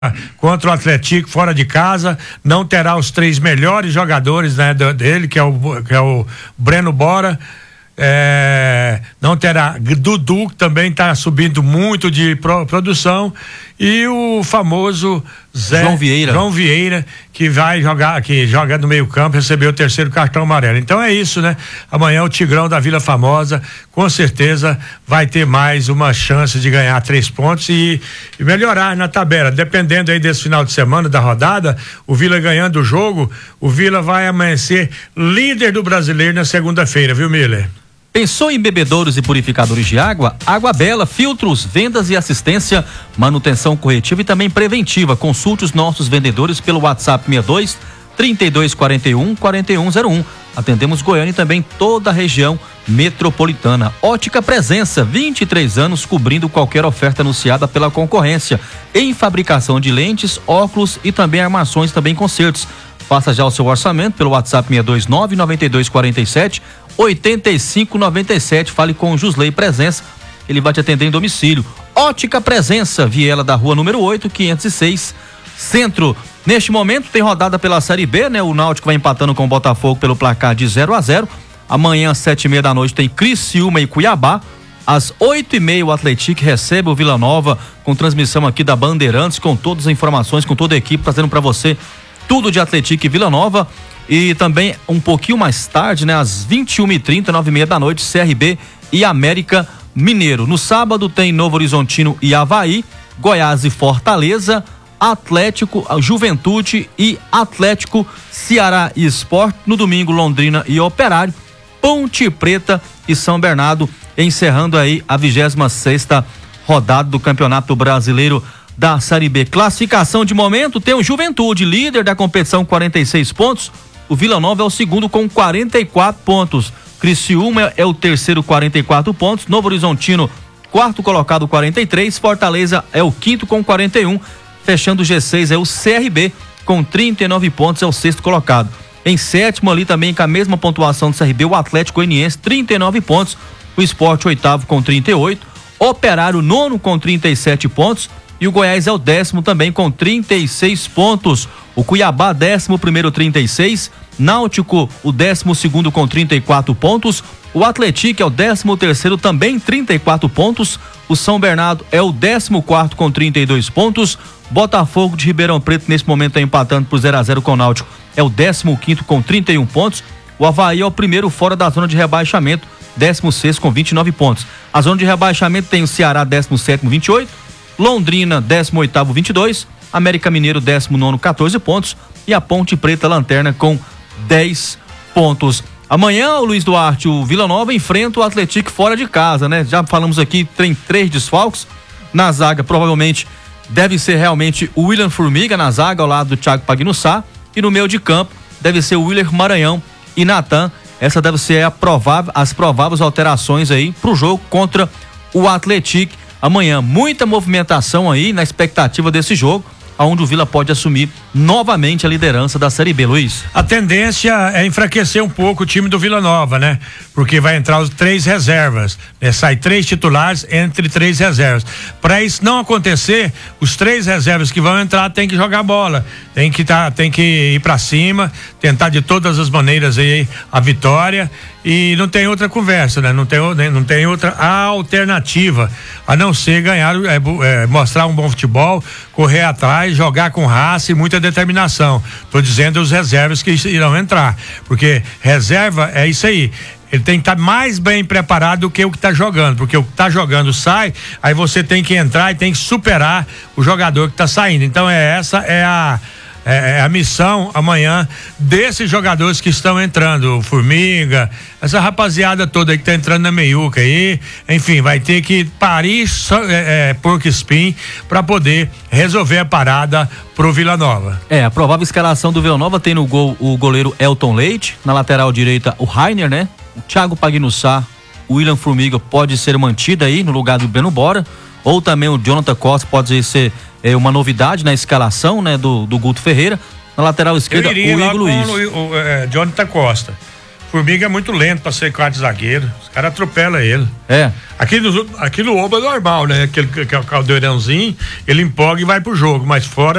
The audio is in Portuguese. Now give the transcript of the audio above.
contra o Atlético fora de casa, não terá os 3 melhores jogadores, né, dele, que é o Breno Bora, não terá Dudu, que também está subindo muito de produção, e o famoso João Vieira, que joga no meio campo, recebeu o 3º cartão amarelo. Então é isso, né? Amanhã o Tigrão da Vila Formosa com certeza vai ter mais uma chance de ganhar 3 pontos e melhorar na tabela. Dependendo aí desse final de semana da rodada, o Vila ganhando o jogo, o Vila vai amanhecer líder do Brasileiro na segunda-feira, viu, Miller? Pensou em bebedouros e purificadores de água? Água Bela, filtros, vendas e assistência, manutenção corretiva e também preventiva. Consulte os nossos vendedores pelo WhatsApp 62 3241 4101. Atendemos Goiânia e também toda a região metropolitana. Ótica Presença, 23 anos cobrindo qualquer oferta anunciada pela concorrência em fabricação de lentes, óculos e também armações, também consertos. Faça já o seu orçamento pelo WhatsApp 629 9247 8597. Fale com o Jusley Presença, ele vai te atender em domicílio. Ótica Presença, Viela da Rua número 8, 506, Centro. Neste momento tem rodada pela Série B, né? O Náutico vai empatando com o Botafogo pelo placar de 0-0. Amanhã às 7:30 da noite tem Criciúma e Cuiabá. Às 8:30 o Atlético recebe o Vila Nova, com transmissão aqui da Bandeirantes, com todas as informações, com toda a equipe trazendo para você tudo de Atlético e Vila Nova. E também um pouquinho mais tarde, né, às 21:30, 9:30 da noite, CRB e América Mineiro. No sábado tem Novo Horizontino e Avaí, Goiás e Fortaleza, Atlético, Juventude e Atlético, Ceará e Sport. No domingo, Londrina e Operário, Ponte Preta e São Bernardo, encerrando aí a 26ª rodada do Campeonato Brasileiro da Série B. Classificação de momento, tem o Juventude, líder da competição, 46 pontos. O Vila Nova é o segundo com 44 pontos. Criciúma é o terceiro, 44 pontos. Novo Horizontino, quarto colocado, 43. Fortaleza é o quinto com 41. Fechando o G6 é o CRB com 39 pontos, é o sexto colocado. Em sétimo ali também com a mesma pontuação do CRB, o Atlético Goianiense, 39 pontos. O Sport, oitavo com 38. Operário, nono com 37 pontos. E o Goiás é o 10º também com 36 pontos. O Cuiabá, 11º, 36. Náutico, o 12º com 34 pontos. O Atlético é o 13º também, 34 pontos. O São Bernardo é o 14º com 32 pontos. Botafogo de Ribeirão Preto nesse momento está empatando por 0-0 com o Náutico. É o 15º com 31 pontos. O Avaí é o primeiro fora da zona de rebaixamento, 16º com 29 pontos. A zona de rebaixamento tem o Ceará, 17º, 28. Londrina, 18º, 22. América Mineiro, 19º, 14 pontos. E a Ponte Preta, lanterna, com 10 pontos. Amanhã, o Luiz Duarte, o Vila Nova enfrenta o Atlético fora de casa, né? Já falamos aqui, tem 3 desfalques. Na zaga, provavelmente, deve ser realmente o William Formiga na zaga, ao lado do Thiago Pagnussá. E no meio de campo, deve ser o Willer Maranhão e Natan. Essa deve ser as prováveis alterações aí pro jogo contra o Atlético. Amanhã, muita movimentação aí na expectativa desse jogo, onde o Vila pode assumir novamente a liderança da Série B, Luiz. A tendência é enfraquecer um pouco o time do Vila Nova, né? Porque vai entrar os 3 reservas, né? Sai 3 titulares entre 3 reservas. Para isso não acontecer, os 3 reservas que vão entrar tem que jogar bola, tem que ir para cima, tentar de todas as maneiras aí a vitória. E não tem outra conversa, né? Não tem outra alternativa a não ser ganhar, mostrar um bom futebol, correr atrás, jogar com raça e muita determinação. Tô dizendo os reservas que irão entrar, porque reserva é isso aí. Ele tem que estar mais bem preparado do que o que está jogando, porque o que está jogando sai, aí você tem que entrar e tem que superar o jogador que está saindo. Então essa é a missão amanhã desses jogadores que estão entrando, o Formiga, essa rapaziada toda aí que tá entrando na meiuca aí, enfim, vai ter que parir porco espinho para poder resolver a parada pro Vila Nova. A provável escalação do Vila Nova tem no gol o goleiro Elton Leite, na lateral direita o Rainer, né? O Thiago Pagnussá, o William Formiga pode ser mantido aí no lugar do Breno Bora, ou também o Jonathan Costa pode ser uma novidade na escalação, né, do Guto Ferreira. Na lateral esquerda, o Igor Luiz. Jonathan Costa. Formiga é muito lento pra ser quarto zagueiro. Os caras atropelam ele. Aqui no Oba é normal, né? Aquele que é o caldeirãozinho, ele empolga e vai pro jogo, mas fora